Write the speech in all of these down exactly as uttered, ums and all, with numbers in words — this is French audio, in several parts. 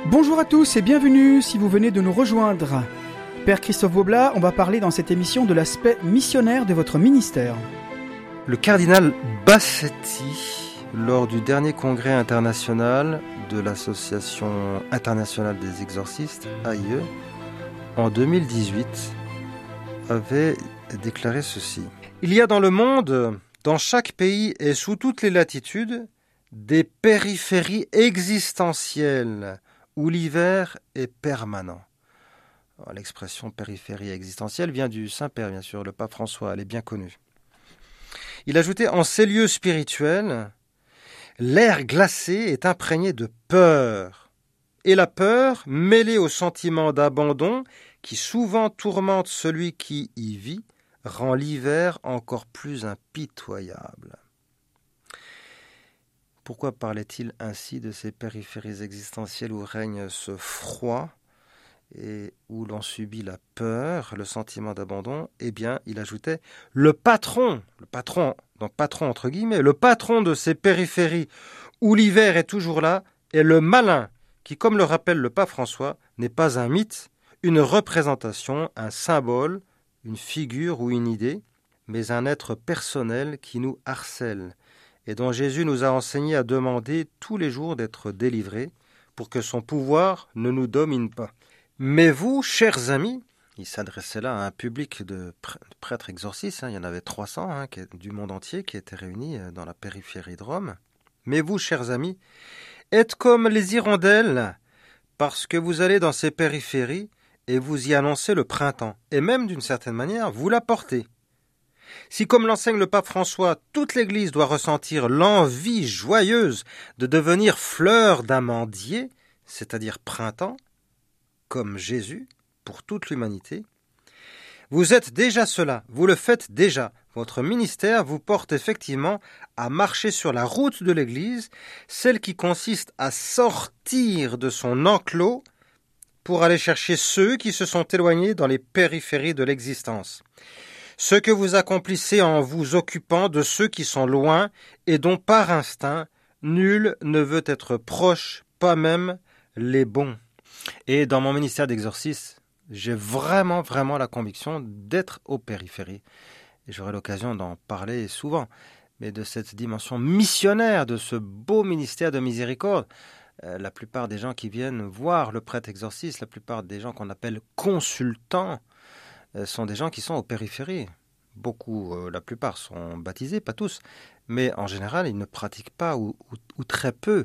Bonjour à tous et bienvenue si vous venez de nous rejoindre. Père Christophe Vaublat, on va parler dans cette émission de l'aspect missionnaire de votre ministère. Le cardinal Bassetti, lors du dernier congrès international de l'Association internationale des exorcistes, A I E, en deux mille dix-huit, avait déclaré ceci. Il y a dans le monde, dans chaque pays et sous toutes les latitudes, des périphéries existentielles où l'hiver est permanent. Alors, l'expression périphérie existentielle vient du Saint-Père, bien sûr, le pape François, elle est bien connue. Il ajoutait, en ces lieux spirituels, l'air glacé est imprégné de peur. Et la peur, mêlée au sentiment d'abandon, qui souvent tourmente celui qui y vit, rend l'hiver encore plus impitoyable. Pourquoi parlait-il ainsi de ces périphéries existentielles où règne ce froid et où l'on subit la peur, le sentiment d'abandon? Eh bien, il ajoutait, le patron, le patron, donc patron entre guillemets, le patron de ces périphéries où l'hiver est toujours là, est le malin, qui, comme le rappelle le pape François, n'est pas un mythe, une représentation, un symbole, une figure ou une idée, mais un être personnel qui nous harcèle, et dont Jésus nous a enseigné à demander tous les jours d'être délivrés pour que son pouvoir ne nous domine pas. Mais vous, chers amis, il s'adressait là à un public de prêtres exorcistes, hein, il y en avait trois cents hein, du monde entier qui étaient réunis dans la périphérie de Rome. Mais vous, chers amis, êtes comme les hirondelles, parce que vous allez dans ces périphéries et vous y annoncez le printemps, et même d'une certaine manière, vous l'apportez. Si, comme l'enseigne le pape François, toute l'Église doit ressentir l'envie joyeuse de devenir fleur d'amandier, c'est-à-dire printemps, comme Jésus, pour toute l'humanité, vous êtes déjà cela, vous le faites déjà. Votre ministère vous porte effectivement à marcher sur la route de l'Église, celle qui consiste à sortir de son enclos pour aller chercher ceux qui se sont éloignés dans les périphéries de l'existence. Ce que vous accomplissez en vous occupant de ceux qui sont loin et dont par instinct, nul ne veut être proche, pas même les bons. Et dans mon ministère d'exorcisme, j'ai vraiment, vraiment la conviction d'être aux périphéries. Et j'aurai l'occasion d'en parler souvent, mais de cette dimension missionnaire, de ce beau ministère de miséricorde. Euh, la plupart des gens qui viennent voir le prêtre exorciste, la plupart des gens qu'on appelle consultants, sont des gens qui sont aux périphéries. Beaucoup, euh, la plupart sont baptisés, pas tous, mais en général, ils ne pratiquent pas ou, ou, ou très peu.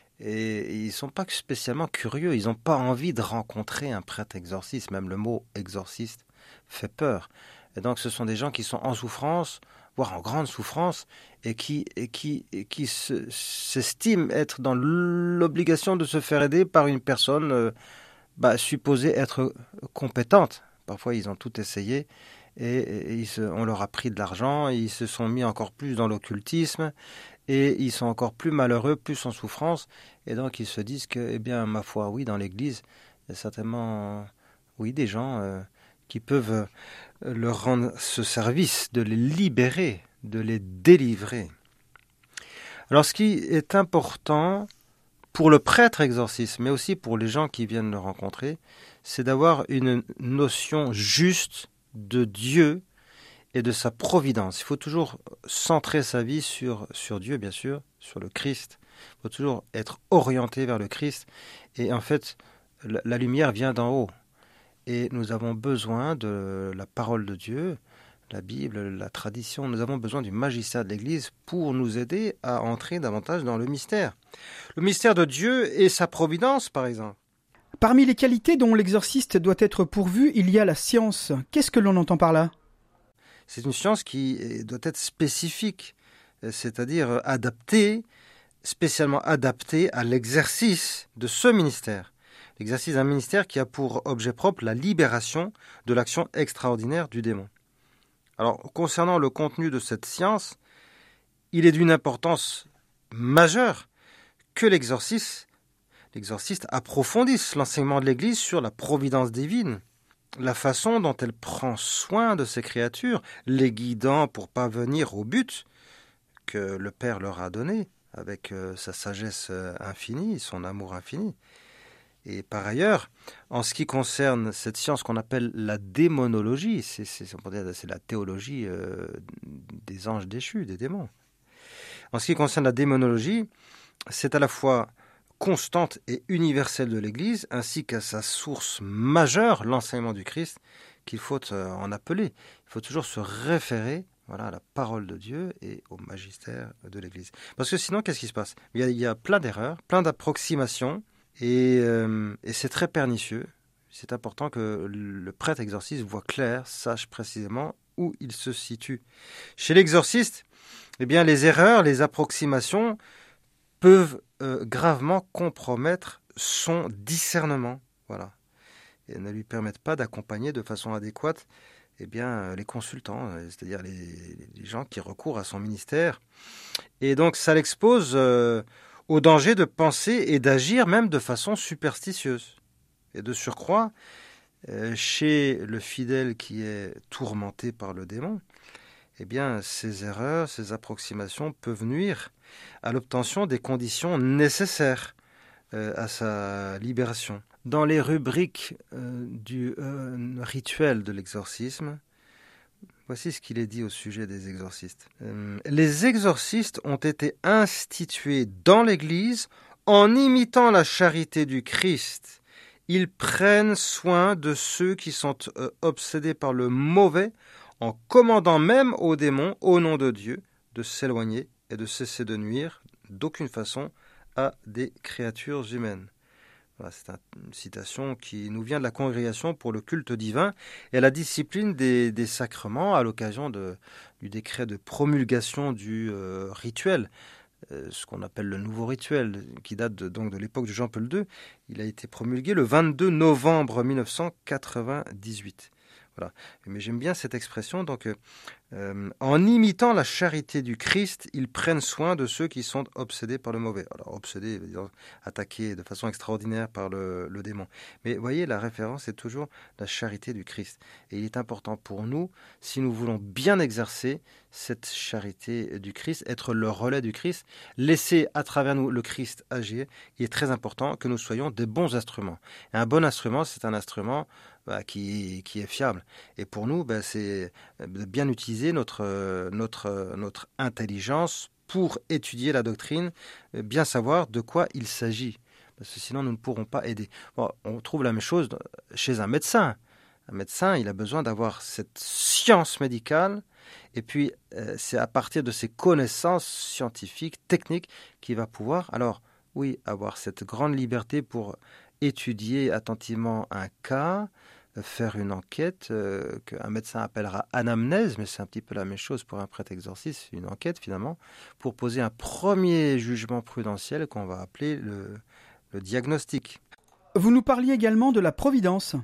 Et ils ne sont pas spécialement curieux, ils n'ont pas envie de rencontrer un prêtre exorciste, même le mot exorciste fait peur. Et donc ce sont des gens qui sont en souffrance, voire en grande souffrance, et qui, et qui, et qui se, s'estiment être dans l'obligation de se faire aider par une personne euh, bah, supposée être compétente. Parfois, ils ont tout essayé et, et ils se, on leur a pris de l'argent, et ils se sont mis encore plus dans l'occultisme et ils sont encore plus malheureux, plus en souffrance. Et donc, ils se disent que, eh bien, ma foi, oui, dans l'Église, il y a certainement, oui, des gens euh, qui peuvent euh, leur rendre ce service de les libérer, de les délivrer. Alors, ce qui est important pour le prêtre exorciste, mais aussi pour les gens qui viennent le rencontrer, c'est d'avoir une notion juste de Dieu et de sa providence. Il faut toujours centrer sa vie sur, sur Dieu, bien sûr, sur le Christ. Il faut toujours être orienté vers le Christ. Et en fait, la, la lumière vient d'en haut. Et nous avons besoin de la parole de Dieu, la Bible, la tradition. Nous avons besoin du magistère de l'Église pour nous aider à entrer davantage dans le mystère. Le mystère de Dieu et sa providence, par exemple. Parmi les qualités dont l'exorciste doit être pourvu, il y a la science. Qu'est-ce que l'on entend par là ? C'est une science qui doit être spécifique, c'est-à-dire adaptée, spécialement adaptée à l'exercice de ce ministère. L'exercice d'un ministère qui a pour objet propre la libération de l'action extraordinaire du démon. Alors, concernant le contenu de cette science, il est d'une importance majeure que l'exorciste, l'exorciste approfondisse l'enseignement de l'Église sur la providence divine, la façon dont elle prend soin de ses créatures, les guidant pour parvenir au but que le Père leur a donné, avec euh, sa sagesse infinie, son amour infini. Et par ailleurs, en ce qui concerne cette science qu'on appelle la démonologie, c'est, c'est, c'est la théologie euh, des anges déchus, des démons. En ce qui concerne la démonologie, c'est à la fois constante et universelle de l'Église, ainsi qu'à sa source majeure, l'enseignement du Christ, qu'il faut en appeler. Il faut toujours se référer voilà, à la parole de Dieu et au magistère de l'Église. Parce que sinon, qu'est-ce qui se passe ? Il y a, il y a plein d'erreurs, plein d'approximations, et, euh, et c'est très pernicieux. C'est important que le prêtre exorciste voit clair, sache précisément où il se situe. Chez l'exorciste, eh bien, les erreurs, les approximations peuvent euh, gravement compromettre son discernement. Voilà. Et ne lui permettent pas d'accompagner de façon adéquate eh bien, les consultants, c'est-à-dire les, les gens qui recourent à son ministère. Et donc, ça l'expose euh, au danger de penser et d'agir même de façon superstitieuse. Et de surcroît, euh, chez le fidèle qui est tourmenté par le démon, eh bien, ces erreurs, ces approximations peuvent nuire à l'obtention des conditions nécessaires euh, à sa libération. Dans les rubriques euh, du euh, rituel de l'exorcisme, voici ce qu'il est dit au sujet des exorcistes. Euh, les exorcistes ont été institués dans l'Église en imitant la charité du Christ. Ils prennent soin de ceux qui sont euh, obsédés par le mauvais, en commandant même aux démons, au nom de Dieu, de s'éloigner et de cesser de nuire d'aucune façon à des créatures humaines. Voilà, c'est une citation qui nous vient de la Congrégation pour le culte divin et la discipline des, des sacrements à l'occasion de, du décret de promulgation du euh, rituel, euh, ce qu'on appelle le nouveau rituel, qui date de, donc de l'époque de Jean-Paul deux. Il a été promulgué le vingt-deux novembre mille neuf cent quatre-vingt-dix-huit. Voilà. Mais j'aime bien cette expression. Donc, euh, en imitant la charité du Christ, ils prennent soin de ceux qui sont obsédés par le mauvais. Alors, obsédés, attaqués de façon extraordinaire par le, le démon. Mais vous voyez, la référence est toujours la charité du Christ. Et il est important pour nous, si nous voulons bien exercer cette charité du Christ, être le relais du Christ, laisser à travers nous le Christ agir, il est très important que nous soyons des bons instruments. Et un bon instrument, c'est un instrument Bah, qui, qui est fiable. Et pour nous, bah, c'est de bien utiliser notre, notre, notre intelligence pour étudier la doctrine, bien savoir de quoi il s'agit. Parce que sinon, nous ne pourrons pas aider. Bon, on trouve la même chose chez un médecin. Un médecin, il a besoin d'avoir cette science médicale, et puis euh, c'est à partir de ses connaissances scientifiques, techniques, qu'il va pouvoir, alors oui, avoir cette grande liberté pour étudier attentivement un cas, faire une enquête euh, qu'un médecin appellera anamnèse, mais c'est un petit peu la même chose pour un prêtre exorciste, une enquête finalement, pour poser un premier jugement prudentiel qu'on va appeler le, le diagnostic. Vous nous parliez également de la providence.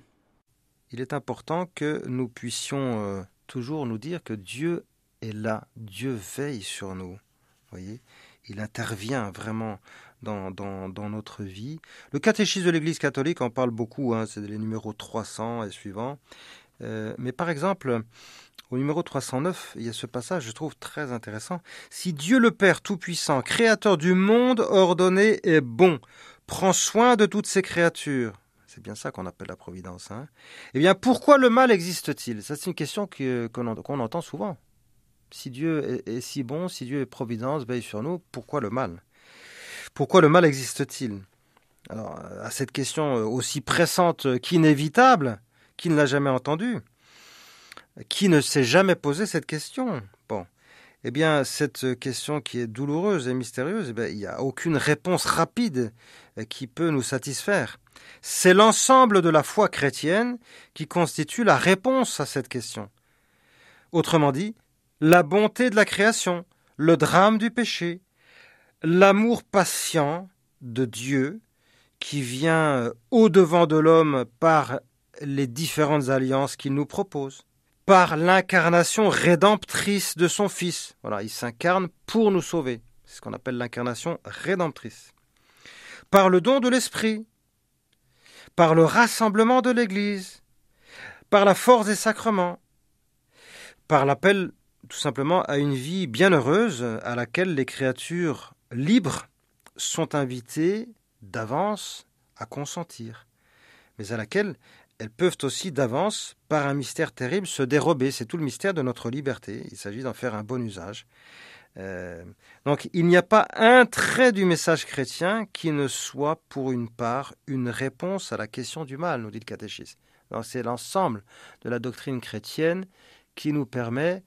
Il est important que nous puissions euh, toujours nous dire que Dieu est là, Dieu veille sur nous, voyez, il intervient vraiment Dans, dans, dans notre vie. Le catéchisme de l'Église catholique en parle beaucoup, hein, c'est les numéros trois cents et suivants. Euh, mais par exemple, au numéro trois cent neuf, il y a ce passage, je trouve très intéressant. « Si Dieu le Père Tout-Puissant, Créateur du monde ordonné et bon, prend soin de toutes ses créatures, » c'est bien ça qu'on appelle la providence, hein, eh bien, pourquoi le mal existe-t-il ? Ça, c'est une question que, qu'on, qu'on entend souvent. Si Dieu est, est si bon, si Dieu est providence, veille sur nous, pourquoi le mal ? Pourquoi le mal existe-t-il ? Alors, à cette question aussi pressante qu'inévitable, qui ne l'a jamais entendue ? Qui ne s'est jamais posé cette question ? Bon, eh bien, cette question qui est douloureuse et mystérieuse, eh bien, il n'y a aucune réponse rapide qui peut nous satisfaire. C'est l'ensemble de la foi chrétienne qui constitue la réponse à cette question. Autrement dit, la bonté de la création, le drame du péché, l'amour patient de Dieu qui vient au-devant de l'homme par les différentes alliances qu'il nous propose, par l'incarnation rédemptrice de son Fils. Voilà, il s'incarne pour nous sauver. C'est ce qu'on appelle l'incarnation rédemptrice. Par le don de l'Esprit, par le rassemblement de l'Église, par la force des sacrements, par l'appel tout simplement à une vie bienheureuse à laquelle les créatures libres sont invitées d'avance à consentir, mais à laquelle elles peuvent aussi d'avance, par un mystère terrible, se dérober. C'est tout le mystère de notre liberté. Il s'agit d'en faire un bon usage. Euh, donc il n'y a pas un trait du message chrétien qui ne soit pour une part une réponse à la question du mal, nous dit le catéchisme. Donc, c'est l'ensemble de la doctrine chrétienne qui nous permet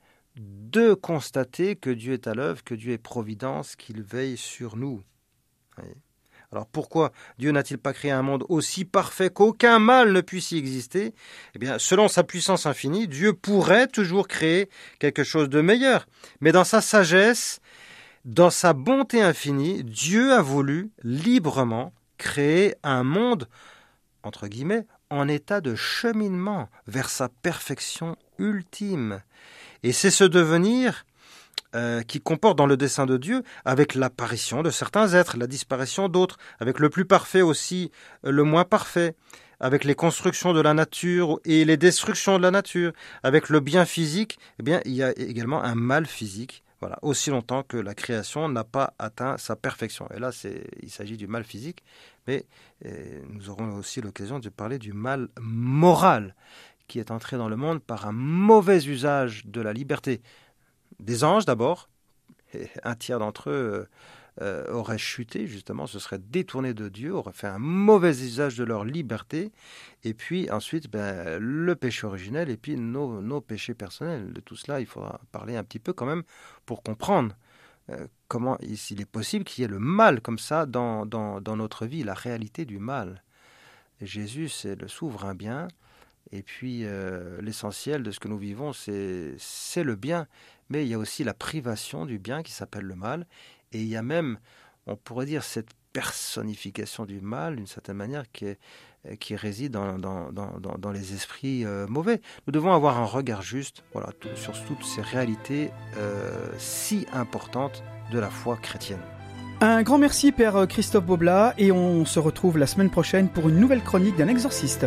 de constater que Dieu est à l'œuvre, que Dieu est providence, qu'il veille sur nous. Voyez. Alors pourquoi Dieu n'a-t-il pas créé un monde aussi parfait qu'aucun mal ne puisse y exister ? Eh bien, selon sa puissance infinie, Dieu pourrait toujours créer quelque chose de meilleur. Mais dans sa sagesse, dans sa bonté infinie, Dieu a voulu librement créer un monde, entre guillemets, en état de cheminement vers sa perfection ultime. Et c'est ce devenir Euh, qui comporte dans le dessein de Dieu, avec l'apparition de certains êtres, la disparition d'autres, avec le plus parfait aussi, euh, le moins parfait, avec les constructions de la nature et les destructions de la nature, avec le bien physique, eh bien, il y a également un mal physique, voilà, aussi longtemps que la création n'a pas atteint sa perfection. Et là, c'est, il s'agit du mal physique, mais euh, nous aurons aussi l'occasion de parler du mal moral, qui est entré dans le monde par un mauvais usage de la liberté. Des anges d'abord, et un tiers d'entre eux euh, auraient chuté, justement, se seraient détournés de Dieu, auraient fait un mauvais usage de leur liberté, et puis ensuite ben, le péché originel, et puis nos, nos péchés personnels. De tout cela, il faudra parler un petit peu quand même pour comprendre euh, comment il est possible qu'il y ait le mal comme ça dans, dans, dans notre vie, la réalité du mal. Et Jésus, c'est le souverain bien, et puis euh, l'essentiel de ce que nous vivons, c'est, c'est le bien. Mais il y a aussi la privation du bien qui s'appelle le mal. Et il y a même, on pourrait dire, cette personnification du mal, d'une certaine manière, qui, est, qui réside dans, dans, dans, dans les esprits euh, mauvais. Nous devons avoir un regard juste voilà, tout, sur toutes ces réalités euh, si importantes de la foi chrétienne. Un grand merci, Père Christophe Bobla, et on se retrouve la semaine prochaine pour une nouvelle chronique d'un exorciste.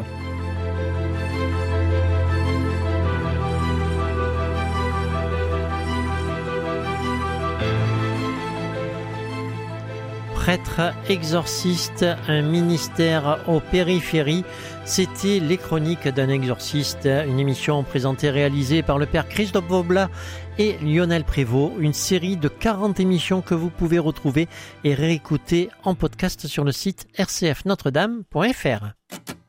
Prêtre exorciste, un ministère aux périphéries. C'était les chroniques d'un exorciste, une émission présentée et réalisée par le Père Christophe Bobla et Lionel Prévost, une série de quarante émissions que vous pouvez retrouver et réécouter en podcast sur le site r c f notre dame point f r.